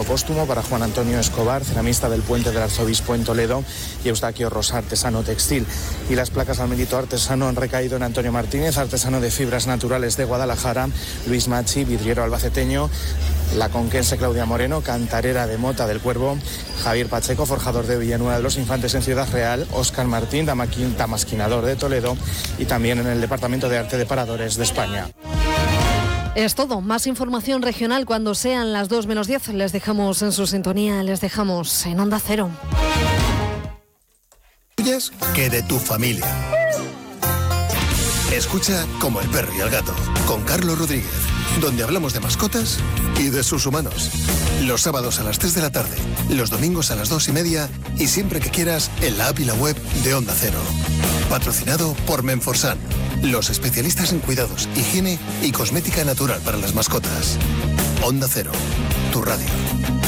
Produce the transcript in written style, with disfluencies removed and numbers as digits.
póstumo para Juan Antonio Escobar, ceramista del Puente del Arzobispo en Toledo, y Eustaquio Rosa, artesano textil. Y las placas al mérito artesano han recaído en Antonio Martínez, artesano de fibras naturales de Guadalajara, Luis Machi, vidriero albaceteño, la conquense Claudia Moreno, cantarera de Mota del Cuervo, Javier Pacheco, forjador de Villanueva de los Infantes en Ciudad Real, Óscar Martín, damasquinador de Toledo, y también en el Departamento de Arte de Paradores de España. Es todo. Más información regional cuando sean las 2 menos 10. Les dejamos en su sintonía, les dejamos en Onda Cero. Que de tu familia. Escucha Como el perro y el gato, con Carlos Rodríguez, donde hablamos de mascotas y de sus humanos. Los sábados a las 3 de la tarde, los domingos a las 2:30 y siempre que quieras en la app y la web de Onda Cero. Patrocinado por Menforsan, los especialistas en cuidados, higiene y cosmética natural para las mascotas. Onda Cero, tu radio.